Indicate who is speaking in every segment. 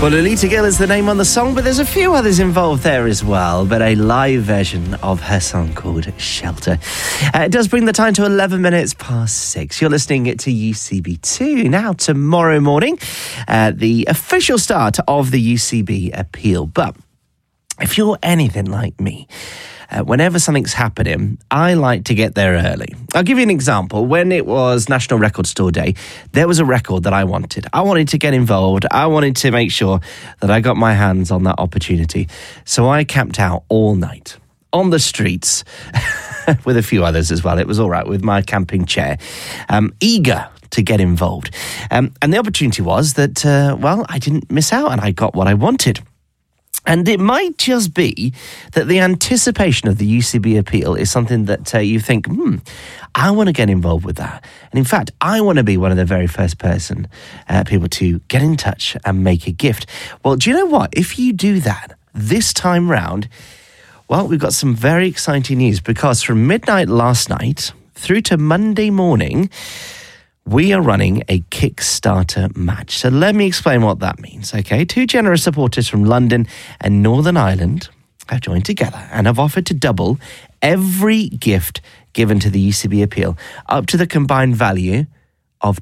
Speaker 1: Well, Lolita Gill is the name on the song, but there's a few others involved there as well. But a live version of her song called Shelter. It does bring the time to 11 minutes past 6. You're listening to UCB2. Now, tomorrow morning, the official start of the UCB appeal. But if you're anything like me, whenever something's happening, I like to get there early. I'll give you an example. When it was National Record Store Day, there was a record that I wanted. I wanted to get involved. I wanted to make sure that I got my hands on that opportunity. So I camped out all night on the streets with a few others as well. It was all right with my camping chair, eager to get involved. And the opportunity was that, I didn't miss out and I got what I wanted. And it might just be that the anticipation of the UCB appeal is something that you think, I want to get involved with that. And in fact, I want to be one of the very first people to get in touch and make a gift. Well, do you know what? If you do that this time round, well, we've got some very exciting news because from midnight last night through to Monday morning, we are running a Kickstarter match. So let me explain what that means, okay? 2 generous supporters from London and Northern Ireland have joined together and have offered to double every gift given to the UCB appeal up to the combined value of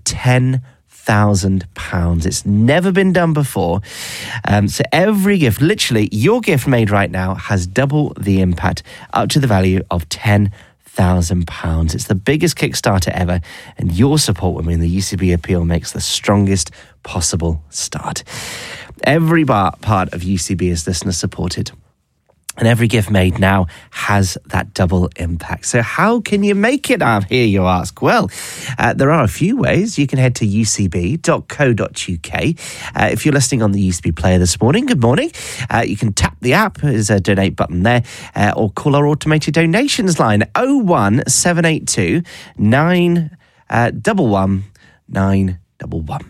Speaker 1: £10,000. It's never been done before. So every gift, literally, your gift made right now has double the impact up to the value of £10,000. It's the biggest Kickstarter ever, and your support women in the UCB appeal makes the strongest possible start. Every part of UCB is listener supported, and every gift made now has that double impact. So how can you make it up here, you ask? Well, there are a few ways. You can head to ucb.co.uk. If you're listening on the UCB player this morning, good morning. You can tap the app. There's a donate button there. Or call our automated donations line, 01782 911 911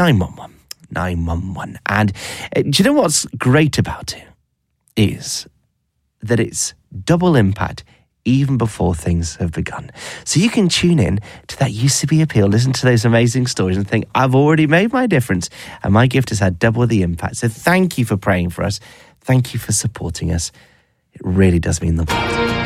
Speaker 1: 911. And do you know what's great about it is that it's double impact even before things have begun. So you can tune in to that UCB appeal, listen to those amazing stories and think, I've already made my difference and my gift has had double the impact. So thank you for praying for us. Thank you for supporting us. It really does mean the world.